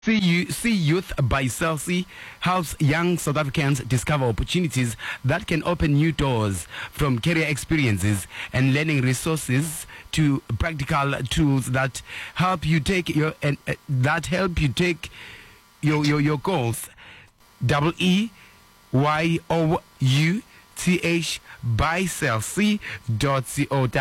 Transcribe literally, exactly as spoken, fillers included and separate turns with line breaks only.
See, you, see Youth by Celsi helps young South Africans discover opportunities that can open new doors, from career experiences and learning resources to practical tools that help you take your and uh, that help you take your your, your goals. Double E Y O U T H by Celsi dot co.